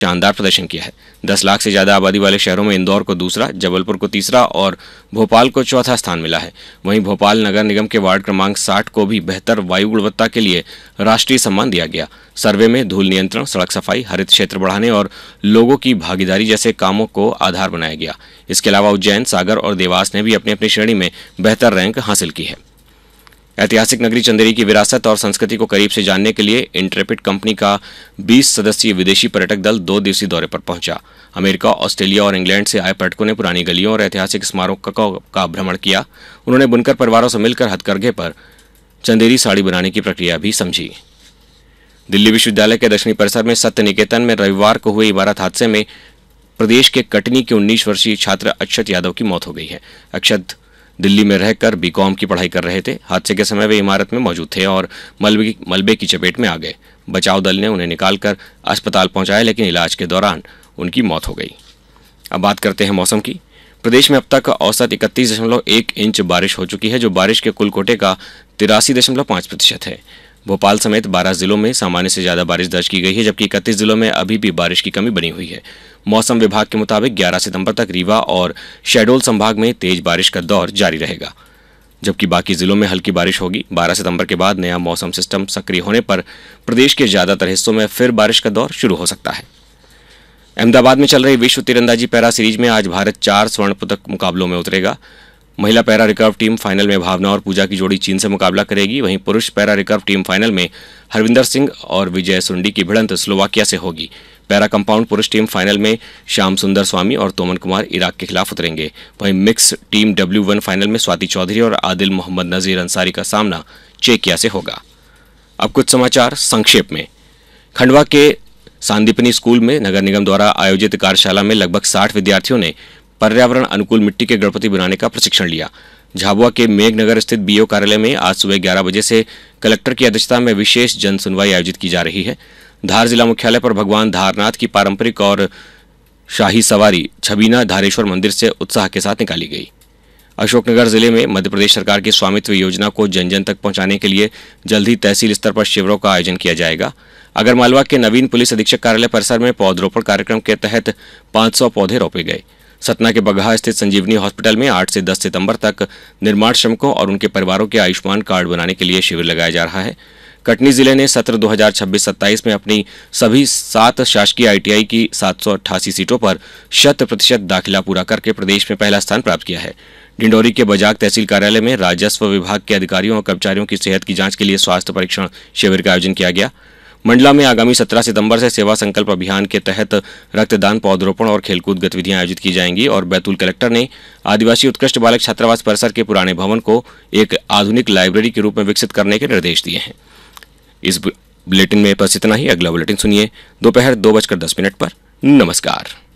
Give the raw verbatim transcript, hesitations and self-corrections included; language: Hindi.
शानदार प्रदर्शन किया है। दस लाख से ज्यादा आबादी वाले शहरों में इंदौर को दूसरा, जबलपुर को तीसरा और भोपाल को चौथा स्थान मिला है। वहीं भोपाल नगर निगम के वार्ड क्रमांक साठ को भी बेहतर वायु गुणवत्ता के लिए राष्ट्रीय सम्मान दिया गया। सर्वे में धूल नियंत्रण, सड़क सफाई, हरित क्षेत्र बढ़ाने और लोगों की भागीदारी जैसे कामों को आधार बनाया गया। इसके अलावा उज्जैन, सागर और देवास ने भी अपनी अपनी श्रेणी में बेहतर रैंक हासिल की है। ऐतिहासिक नगरी चंदेरी की विरासत और संस्कृति को करीब से जानने के लिए इंट्रेपिड कंपनी का बीस सदस्यीय विदेशी पर्यटक दल दो दिवसीय दौरे पर पहुंचा। अमेरिका, ऑस्ट्रेलिया और इंग्लैंड से आए पर्यटकों ने पुरानी गलियों और ऐतिहासिक स्मारकों का भ्रमण किया। उन्होंने बुनकर परिवारों से मिलकर हथकरघे पर चंदेरी साड़ी बनाने की प्रक्रिया भी समझी। दिल्ली विश्वविद्यालय के दक्षिणी परिसर में सत्य निकेतन में रविवार को हुए इमारत हादसे में प्रदेश के कटनी के उन्नीस वर्षीय छात्र अक्षत यादव की मौत हो गई है। अक्षत दिल्ली में रहकर बीकॉम की पढ़ाई कर रहे थे। हादसे के समय वे इमारत में मौजूद थे और मलबे मलबे की चपेट में आ गए। बचाव दल ने उन्हें निकालकर अस्पताल पहुंचाया, लेकिन इलाज के दौरान उनकी मौत हो गई। अब बात करते हैं मौसम की। प्रदेश में अब तक औसत इकतीस दशमलव एक इंच बारिश हो चुकी है, जो बारिश के कुल कोटे का तिरासी दशमलव पाँच प्रतिशत है। भोपाल समेत बारह जिलों में सामान्य से ज्यादा बारिश दर्ज की गई है, जबकि इकतीस जिलों में अभी भी बारिश की कमी बनी हुई है। मौसम विभाग के मुताबिक ग्यारह सितंबर तक रीवा और शहडोल संभाग में तेज बारिश का दौर जारी रहेगा, जबकि बाकी जिलों में हल्की बारिश होगी। बारह सितंबर के बाद नया मौसम सिस्टम सक्रिय होने पर प्रदेश के ज्यादातर हिस्सों में फिर बारिश का दौर शुरू हो सकता है। अहमदाबाद में चल रही विश्व तीरंदाजी पैरा सीरीज में आज भारत चार स्वर्ण पदक मुकाबलों में उतरेगा। महिला पैरा रिकर्व टीम फाइनल में भावना और पूजा की जोड़ी चीन से मुकाबला करेगी। वहीं पुरुष पैरा रिकर्व टीम फाइनल में हरविंदर सिंह और विजय सुंडी की भिड़ंत स्लोवाकिया से होगी। पैरा कंपाउंड पुरुष टीम फाइनल में श्याम सुंदर स्वामी और तोमन कुमार इराक के खिलाफ उतरेंगे। वहीं mix team W one final में स्वाति चौधरी और आदिल मोहम्मद नजीर अंसारी का सामना चेकिया से होगा। अब कुछ समाचार संक्षेप में। खंडवा के सांदीपनी स्कूल में नगर निगम द्वारा आयोजित कार्यशाला में लगभग साठ विद्यार्थियों ने पर्यावरण अनुकूल मिट्टी के गणपति बनाने का प्रशिक्षण लिया। झाबुआ के मेघनगर स्थित बीओ कार्यालय में आज सुबह ग्यारह बजे से कलेक्टर की अध्यक्षता में विशेष जन सुनवाई आयोजित की जा रही है। धार जिला मुख्यालय पर भगवान धारनाथ की पारंपरिक और शाही सवारी छबीना धारेश्वर मंदिर से उत्साह के साथ निकाली गई। अशोकनगर जिले में मध्य प्रदेश सरकार की स्वामित्व योजना को जन जन तक पहुंचाने के लिए जल्द ही तहसील स्तर पर शिविरों का आयोजन किया जाएगा। आगरमालवा के नवीन पुलिस अधीक्षक कार्यालय परिसर में पौधरोपण कार्यक्रम के तहत पाँच सौ पौधे रोपे गए। सतना के बगहा स्थित संजीवनी हॉस्पिटल में आठ से दस सितंबर तक निर्माण श्रमिकों और उनके परिवारों के आयुष्मान कार्ड बनाने के लिए शिविर लगाया जा रहा है। कटनी जिले ने सत्र दो हज़ार छब्बीस सत्ताईस में अपनी सभी सात शासकीय आईटीआई की सात सौ अट्ठासी सीटों पर शत प्रतिशत दाखिला पूरा करके प्रदेश में पहला स्थान प्राप्त किया है। डिंडोरी के बजाग तहसील कार्यालय में राजस्व विभाग के अधिकारियों और कर्मचारियों की सेहत की जांच के लिए स्वास्थ्य परीक्षण शिविर का आयोजन किया गया। मंडला में आगामी सत्रह सितंबर से सेवा संकल्प अभियान के तहत रक्तदान, पौधरोपण और खेलकूद गतिविधियां आयोजित की जाएंगी और बैतूल कलेक्टर ने आदिवासी उत्कृष्ट बालक छात्रावास परिसर के पुराने भवन को एक आधुनिक लाइब्रेरी के रूप में विकसित करने के निर्देश दिए हैं। इस बुलेटिन में बस इतना ही। अगला बुलेटिन सुनिए दोपहर दो बजकर दस मिनट पर। नमस्कार।